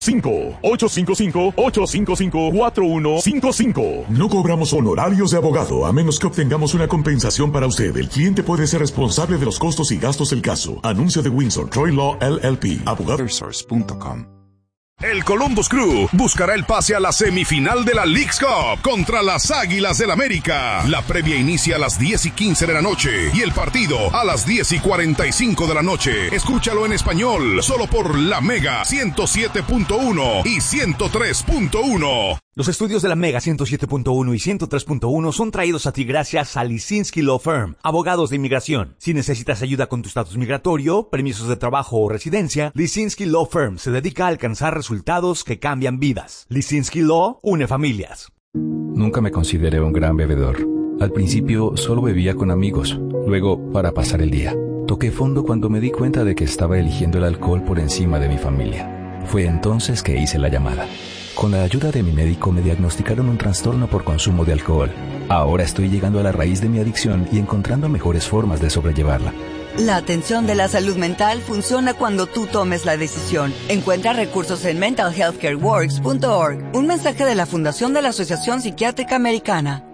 855-855-4155. No cobramos honorarios de abogado a menos que obtengamos una compensación para usted. El cliente puede ser responsable de los costos y gastos del caso. Anuncio de Windsor Troy Law LLP. Abogadosource.com. El Columbus Crew buscará el pase a la semifinal de la Leagues Cup contra las Águilas del América. La previa inicia a las 10:15 de la noche y el partido a las 10:45 de la noche. Escúchalo en español, solo por La Mega 107.1 y 103.1. Los estudios de la Mega 107.1 y 103.1 son traídos a ti gracias a Lisinski Law Firm, abogados de inmigración. Si necesitas ayuda con tu estatus migratorio, permisos de trabajo o residencia, Lisinski Law Firm se dedica a alcanzar resultados que cambian vidas. Lisinski Law une familias. Nunca me consideré un gran bebedor. Al principio solo bebía con amigos, luego para pasar el día. Toqué fondo cuando me di cuenta de que estaba eligiendo el alcohol por encima de mi familia. Fue entonces que hice la llamada. Con la ayuda de mi médico me diagnosticaron un trastorno por consumo de alcohol. Ahora estoy llegando a la raíz de mi adicción y encontrando mejores formas de sobrellevarla. La atención de la salud mental funciona cuando tú tomes la decisión. Encuentra recursos en mentalhealthcareworks.org. Un mensaje de la Fundación de la Asociación Psiquiátrica Americana.